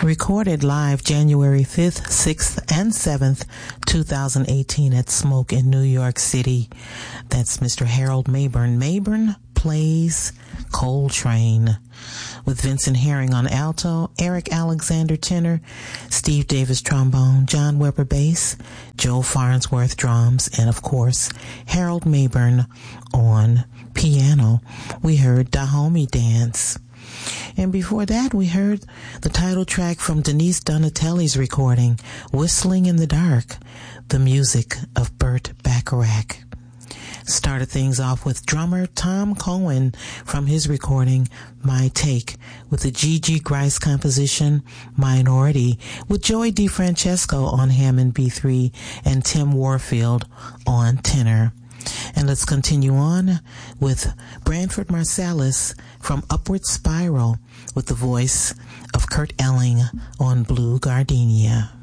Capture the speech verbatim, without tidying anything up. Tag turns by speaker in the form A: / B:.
A: Recorded live January fifth, sixth, and seventh, twenty eighteen at Smoke in New York City. That's Mister Harold Mabern. Mabern plays Coltrane with Vincent Herring on alto, Eric Alexander tenor, Steve Davis trombone, John Weber bass, Joe Farnsworth drums, and of course, Harold Mabern on piano. We heard Dahomey Dance. And before that, we heard the title track from Denise Donatelli's recording, Whistling in the Dark, the music of Burt Bacharach. Started things off with drummer Tom Cohen from his recording, My Take, with the G G Grice composition, Minority, with Joey DeFrancesco on Hammond B three and Tim Warfield on tenor. And let's continue on with Branford Marsalis from Upward Spiral with the voice of Kurt Elling on Blue Gardenia.